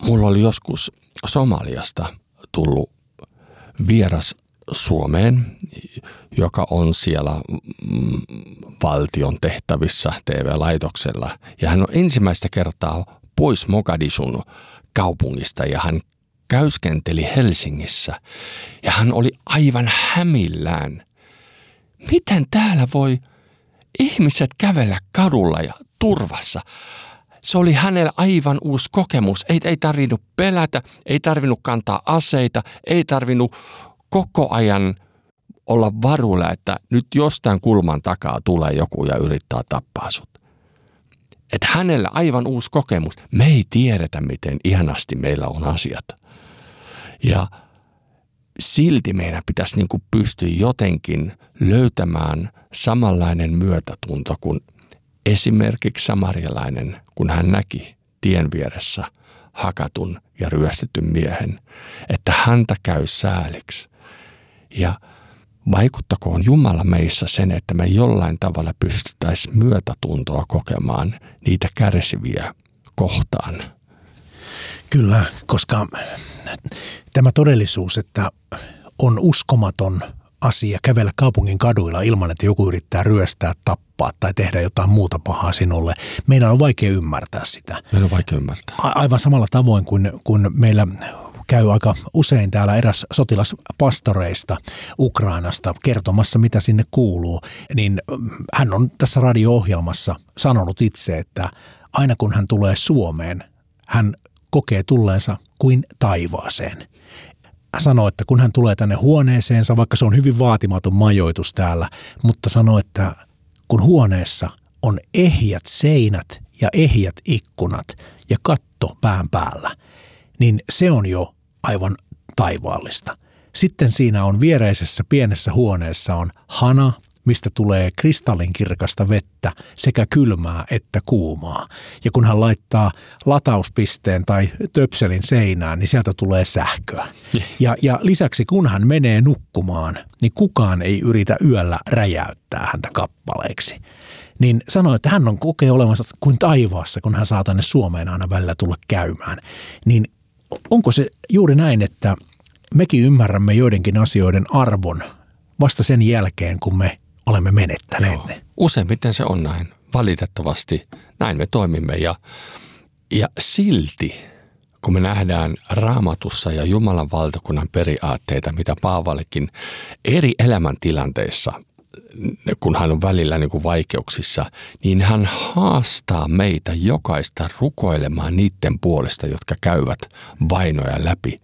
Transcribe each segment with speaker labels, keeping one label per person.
Speaker 1: Mulla oli joskus Somaliasta tullut vieras Suomeen, joka on siellä valtion tehtävissä TV-laitoksella. Ja hän on ensimmäistä kertaa pois Mogadishun kaupungista ja hän käyskenteli Helsingissä. Ja hän oli aivan hämillään. Miten täällä voi ihmiset kävellä kadulla ja turvassa? Se oli hänellä aivan uusi kokemus. Ei tarvinnut pelätä, ei tarvinnut kantaa aseita, ei tarvinnut koko ajan olla varuilla, että nyt jostain kulman takaa tulee joku ja yrittää tappaa sut. Että hänellä aivan uusi kokemus. Me ei tiedetä, miten ihanasti meillä on asiat. Ja silti meidän pitäisi niin kuin pystyä jotenkin löytämään samanlainen myötätunto kuin esimerkiksi samarialainen, kun hän näki tien vieressä hakatun ja ryöstetyn miehen, että häntä käy sääliksi. Ja vaikuttakoon Jumala meissä sen, että me jollain tavalla pystyttäisiin myötätuntoa kokemaan niitä kärsiviä kohtaan.
Speaker 2: Kyllä, koska tämä todellisuus, että on uskomaton asia kävellä kaupungin kaduilla ilman, että joku yrittää ryöstää, tappaa tai tehdä jotain muuta pahaa sinulle. Meidän on vaikea ymmärtää sitä.
Speaker 1: Meidän on vaikea ymmärtää.
Speaker 2: Aivan samalla tavoin kuin meillä käy aika usein täällä eräs sotilaspastoreista Ukrainasta kertomassa, mitä sinne kuuluu, niin hän on tässä radio-ohjelmassa sanonut itse, että aina kun hän tulee Suomeen, hän kokee tulleensa kuin taivaaseen. Hän sanoo, että kun hän tulee tänne huoneeseensa, vaikka se on hyvin vaatimaton majoitus täällä, mutta sanoo, että kun huoneessa on ehjät seinät ja ehjät ikkunat ja katto pään päällä, niin se on jo aivan taivaallista. Sitten siinä on viereisessä pienessä huoneessa on hana, mistä tulee kristallinkirkasta vettä sekä kylmää että kuumaa. Ja kun hän laittaa latauspisteen tai töpselin seinään, niin sieltä tulee sähköä. Ja lisäksi kun hän menee nukkumaan, niin kukaan ei yritä yöllä räjäyttää häntä kappaleiksi. Niin sanoi, että hän on kokee olevansa kuin taivaassa, kun hän saa tänne Suomeen aina välillä tulla käymään. Niin onko se juuri näin, että mekin ymmärrämme joidenkin asioiden arvon vasta sen jälkeen, kun me olemme menettäneet ne?
Speaker 1: Useimmiten se on näin. Valitettavasti näin me toimimme ja silti, kun me nähdään Raamatussa ja Jumalan valtakunnan periaatteita, mitä Paavallekin eri elämäntilanteissa, kun hän on välillä niin kuin vaikeuksissa, niin hän haastaa meitä jokaista rukoilemaan niiden puolesta, jotka käyvät vainoja läpi.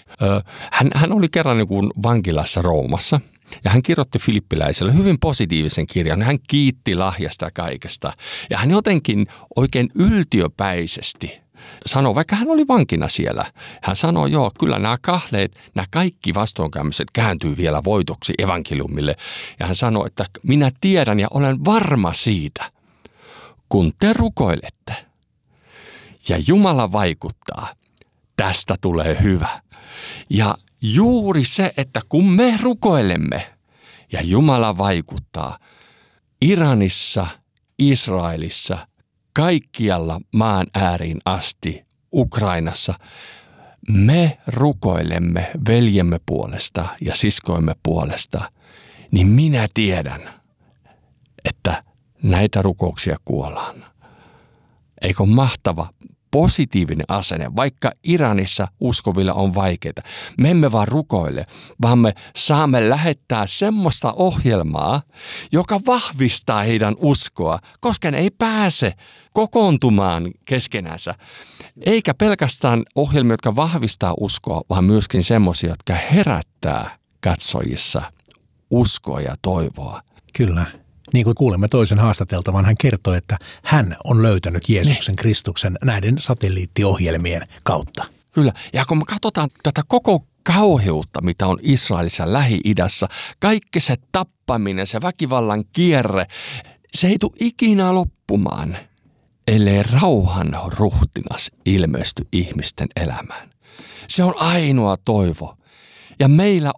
Speaker 1: Hän oli kerran niin kuin vankilassa Roomassa ja hän kirjoitti filippiläiselle hyvin positiivisen kirjan. Hän kiitti lahjasta ja kaikesta ja hän jotenkin oikein yltiöpäisesti sanoi, vaikka hän oli vankina siellä, hän sanoi, joo, kyllä nämä kahleet, nämä kaikki vastoinkäymiset kääntyy vielä voitoksi evankeliumille. Ja hän sanoi, että minä tiedän ja olen varma siitä, kun te rukoilette ja Jumala vaikuttaa, tästä tulee hyvä. Ja juuri se, että kun me rukoilemme ja Jumala vaikuttaa Iranissa, Israelissa, kaikkialla maan ääriin asti Ukrainassa, me rukoilemme veljemme puolesta ja siskoimme puolesta, niin minä tiedän, että näitä rukouksia kuollaan. Eikö mahtava positiivinen asenne, vaikka Iranissa uskovilla on vaikeita. Me emme vaan rukoile, vaan me saamme lähettää semmoista ohjelmaa, joka vahvistaa heidän uskoa, koska ne ei pääse kokoontumaan keskenänsä. Eikä pelkästään ohjelmia, jotka vahvistaa uskoa, vaan myöskin semmoisia, jotka herättää katsojissa uskoa ja toivoa.
Speaker 2: Kyllä. Niin kuin kuulemme toisen haastateltavan, hän kertoi, että hän on löytänyt Jeesuksen Kristuksen näiden satelliittiohjelmien kautta.
Speaker 1: Kyllä, ja kun me katsotaan tätä koko kauheutta, mitä on Israelissa Lähi-idässä, kaikki se tappaminen, se väkivallan kierre, se ei tule ikinä loppumaan, ellei rauhan ruhtinas ilmesty ihmisten elämään. Se on ainoa toivo. Ja meillä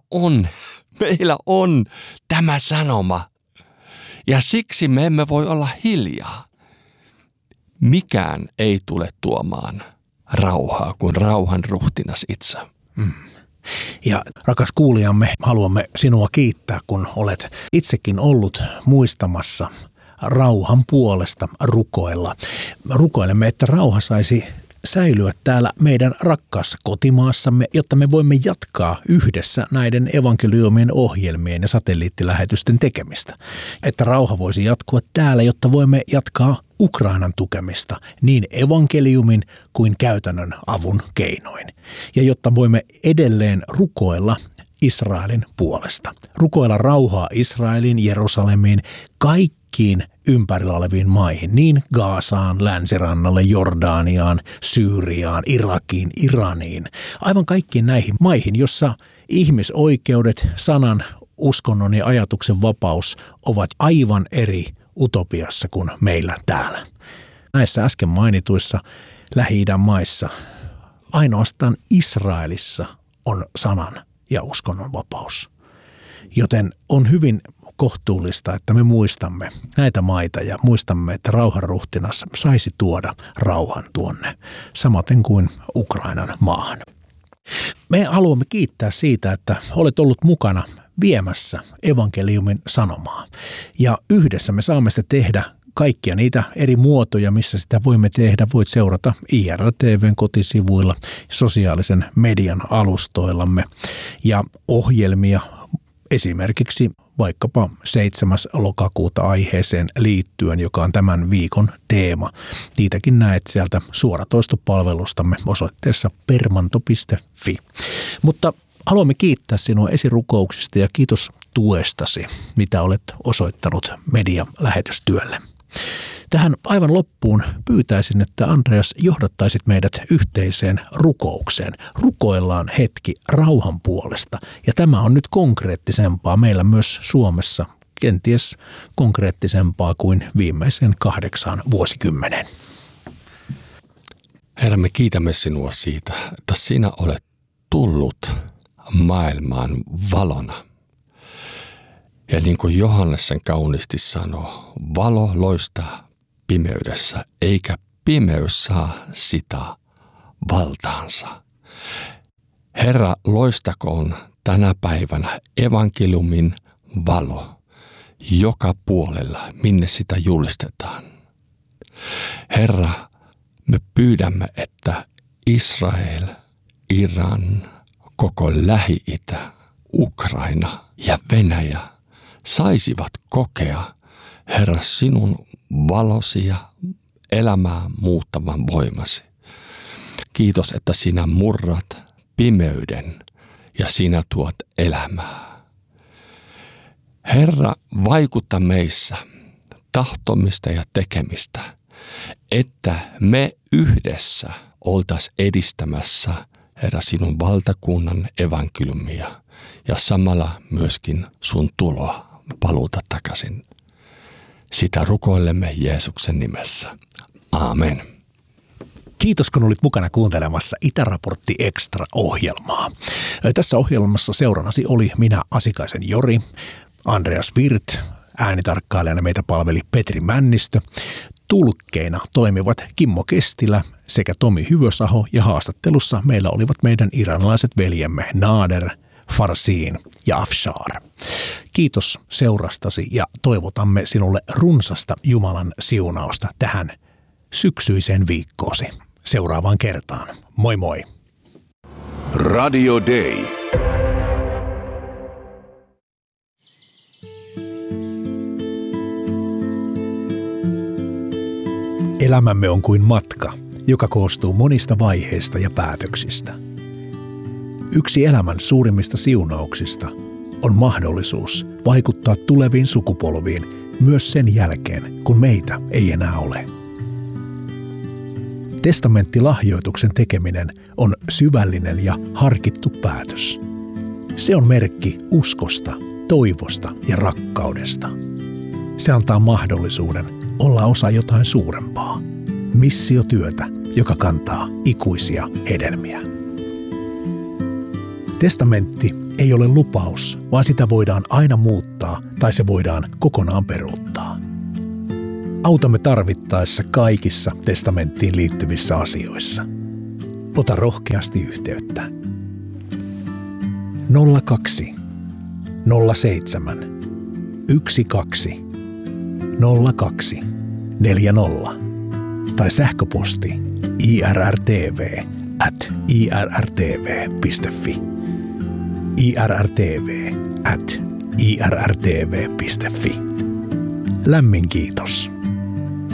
Speaker 1: on tämä sanoma. Ja siksi me emme voi olla hiljaa. Mikään ei tule tuomaan rauhaa kuin rauhan ruhtinas itse.
Speaker 2: Ja rakas kuulijamme, haluamme sinua kiittää, kun olet itsekin ollut muistamassa rauhan puolesta rukoilla. Rukoilemme, että rauha saisi säilyä täällä meidän rakkaassa kotimaassamme, jotta me voimme jatkaa yhdessä näiden evankeliumien ohjelmien ja satelliittilähetysten tekemistä. Että rauha voisi jatkua täällä, jotta voimme jatkaa Ukrainan tukemista niin evankeliumin kuin käytännön avun keinoin. Ja jotta voimme edelleen rukoilla Israelin puolesta. Rukoilla rauhaa Israelin, Jerusalemiin, kaikkiin ympärillä oleviin maihin, niin Gazaan, Länsirannalle, Jordaniaan, Syyriaan, Irakiin, Iraniin. Aivan kaikkiin näihin maihin, jossa ihmisoikeudet, sanan, uskonnon ja ajatuksen vapaus ovat aivan eri utopiassa kuin meillä täällä. Näissä äsken mainituissa Lähi-idän maissa ainoastaan Israelissa on sanan ja uskonnon vapaus. Joten on hyvin kohtuullista, että me muistamme näitä maita ja muistamme, että rauhanruhtinas saisi tuoda rauhan tuonne, samaten kuin Ukrainan maahan. Me haluamme kiittää siitä, että olet ollut mukana viemässä evankeliumin sanomaa. Ja yhdessä me saamme sitä tehdä kaikkia niitä eri muotoja, missä sitä voimme tehdä. Voit seurata IRTV:n kotisivuilla, sosiaalisen median alustoillamme ja ohjelmia esimerkiksi vaikkapa 7. lokakuuta aiheeseen liittyen, joka on tämän viikon teema. Niitäkin näet sieltä suoratoistopalvelustamme osoitteessa permanto.fi. Mutta haluamme kiittää sinua esirukouksista ja kiitos tuestasi, mitä olet osoittanut medialähetystyölle. Tähän aivan loppuun pyytäisin, että Andreas johdattaisit meidät yhteiseen rukoukseen. Rukoillaan hetki rauhan puolesta ja tämä on nyt konkreettisempaa meillä myös Suomessa, kenties konkreettisempaa kuin viimeisen 8 vuosikymmenen.
Speaker 1: Herra, me kiitämme sinua siitä, että sinä olet tullut maailmaan valona. Ja niin kuin Johannes sen kauniisti sanoo, valo loistaa pimeydessä, eikä pimeys saa sitä valtaansa. Herra, loistakoon tänä päivänä evankeliumin valo joka puolella, minne sitä julistetaan. Herra, me pyydämme, että Israel, Iran, koko Lähi-itä, Ukraina ja Venäjä saisivat kokea, Herra, sinun valosi ja elämää muuttavan voimasi. Kiitos, että sinä murrat pimeyden ja sinä tuot elämää. Herra, vaikuta meissä tahtomista ja tekemistä, että me yhdessä oltaisiin edistämässä, Herra, sinun valtakunnan evankeliumia ja samalla myöskin sun tuloa paluuta takaisin. Sitä rukoilemme Jeesuksen nimessä. Aamen.
Speaker 2: Kiitos, kun olit mukana kuuntelemassa Itäraportti Extra-ohjelmaa. Tässä ohjelmassa seurannasi oli minä, Asikaisen Jori, Andreas Wirth, äänitarkkailijana meitä palveli Petri Männistö, tulkkeina toimivat Kimmo Kestilä sekä Tomi Hyvösaho ja haastattelussa meillä olivat meidän iranilaiset veljemme Nader, Farsiin ja Afshar. Kiitos seurastasi ja toivotamme sinulle runsasta Jumalan siunausta tähän syksyiseen viikkoosi. Seuraavaan kertaan. Moi moi!
Speaker 3: Radio Day.
Speaker 2: Elämämme on kuin matka, joka koostuu monista vaiheista ja päätöksistä. Yksi elämän suurimmista siunauksista on mahdollisuus vaikuttaa tuleviin sukupolviin myös sen jälkeen, kun meitä ei enää ole. Testamenttilahjoituksen tekeminen on syvällinen ja harkittu päätös. Se on merkki uskosta, toivosta ja rakkaudesta. Se antaa mahdollisuuden olla osa jotain suurempaa. Missiotyötä, joka kantaa ikuisia hedelmiä. Testamentti ei ole lupaus, vaan sitä voidaan aina muuttaa tai se voidaan kokonaan peruuttaa. Autamme tarvittaessa kaikissa testamenttiin liittyvissä asioissa. Ota rohkeasti yhteyttä. 02 07 12 02 40 tai sähköposti irrtv@irrtv.fi. irrtv@irrtv.fi. Lämmin kiitos.